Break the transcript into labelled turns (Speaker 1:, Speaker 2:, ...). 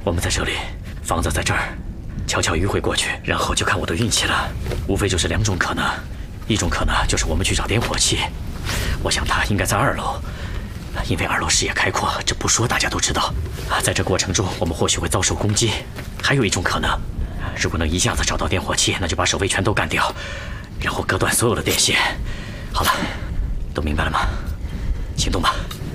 Speaker 1: 我们在这里，房子在这儿，悄悄迂回过去，然后就看我的运气了。无非就是2种可能，一种可能就是我们去找点火器，我想他应该在2楼，因为2楼视野开阔，这不说大家都知道。在这过程中，我们或许会遭受攻击。还有一种可能，如果能一下子找到点火器，那就把守卫全都干掉，然后割断所有的电线。好了，都明白了吗？行动吧。